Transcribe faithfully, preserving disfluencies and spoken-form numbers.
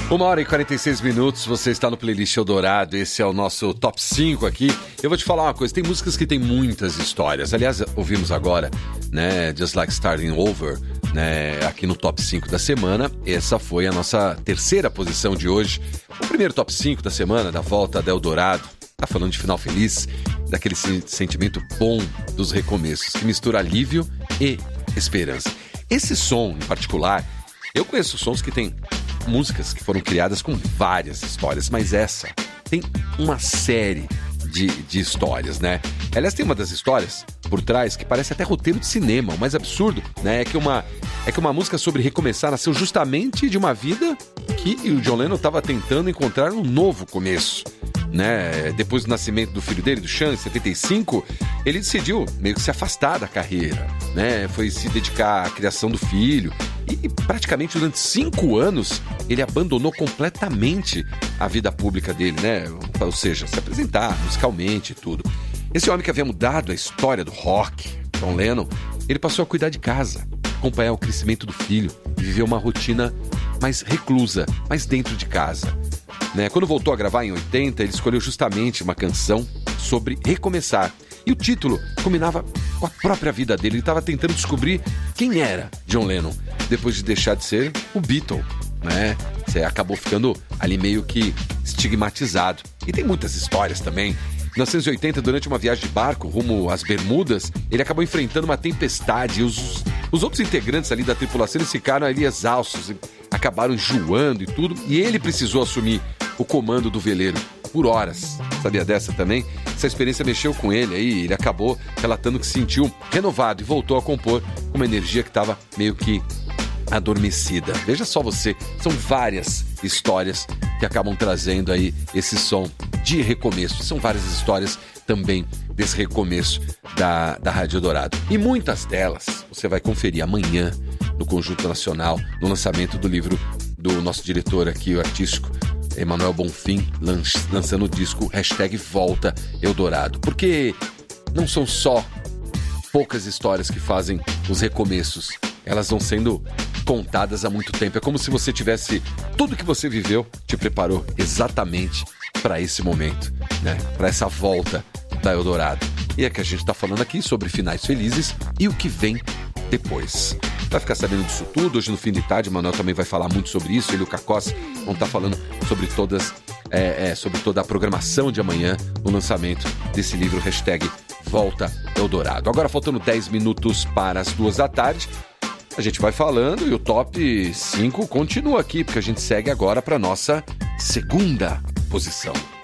Uma hora e quarenta e seis minutos, você está no Playlist Eldorado, esse é o nosso top cinco aqui. Eu vou te falar uma coisa, tem músicas que tem muitas histórias. Aliás, ouvimos agora, né, Just Like Starting Over, né, aqui no top cinco da semana. Essa foi a nossa terceira posição de hoje. O primeiro top cinco da semana, da volta da Eldorado, tá falando de final feliz, daquele sentimento bom dos recomeços, que mistura alívio e esperança. Esse som, em particular, eu conheço sons que tem músicas que foram criadas com várias histórias, mas essa tem uma série de, de histórias, né? Aliás, tem uma das histórias por trás que parece até roteiro de cinema. O mais absurdo, né, é que uma, é que uma música sobre recomeçar nasceu justamente de uma vida que o John Lennon estava tentando encontrar um novo começo, né? Depois do nascimento do filho dele, do Sean, em setenta e cinco, ele decidiu meio que se afastar da carreira, né? Foi se dedicar à criação do filho e praticamente durante cinco anos ele abandonou completamente a vida pública dele, né? Ou seja, se apresentar musicalmente e tudo. Esse homem que havia mudado a história do rock, John Lennon, ele passou a cuidar de casa, acompanhar o crescimento do filho e viver uma rotina mais reclusa, mais dentro de casa. Né? Quando voltou a gravar em oitenta, ele escolheu justamente uma canção sobre recomeçar. E o título combinava com a própria vida dele. Ele estava tentando descobrir quem era John Lennon, depois de deixar de ser o Beatle, né? Você acabou ficando ali meio que estigmatizado. E tem muitas histórias também. Em mil novecentos e oitenta, durante uma viagem de barco rumo às Bermudas, ele acabou enfrentando uma tempestade. E os, os outros integrantes ali da tripulação, eles ficaram ali exaustos, acabaram enjoando e tudo. E ele precisou assumir o comando do veleiro por horas. Sabia dessa também? Essa experiência mexeu com ele aí, ele acabou relatando que se sentiu renovado e voltou a compor com uma energia que estava meio que adormecida. Veja só você, são várias histórias que acabam trazendo aí esse som de recomeço. São várias histórias também desse recomeço da, da Rádio Eldorado. E muitas delas você vai conferir amanhã no Conjunto Nacional, no lançamento do livro do nosso diretor aqui, o artístico, Emanuel Bonfim, lançando o disco hashtag Volta Eldorado. Porque não são só poucas histórias que fazem os recomeços. Elas vão sendo contadas há muito tempo. É como se você tivesse... Tudo que você viveu te preparou exatamente para esse momento, né? Para essa volta da Eldorado. E é que a gente está falando aqui sobre finais felizes e o que vem depois. Para ficar sabendo disso tudo, hoje no fim de tarde, o Manuel também vai falar muito sobre isso. Ele e o Cacós vão estar falando sobre, todas, é, é, sobre toda a programação de amanhã, o lançamento desse livro, hashtag Volta Eldorado. Agora, faltando dez minutos para as duas da tarde, a gente vai falando e o top cinco continua aqui, porque a gente segue agora para a nossa segunda posição.